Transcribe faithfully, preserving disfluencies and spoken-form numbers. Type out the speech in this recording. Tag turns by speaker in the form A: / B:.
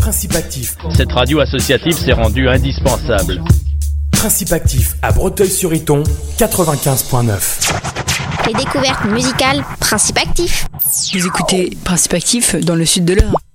A: Principe Actif.
B: Cette radio associative s'est rendue indispensable.
A: Principe Actif à Breteuil-sur-Iton, quatre-vingt-quinze virgule neuf.
C: Les découvertes musicales Principe Actif.
D: Vous écoutez Principe Actif dans le sud de l'Eure.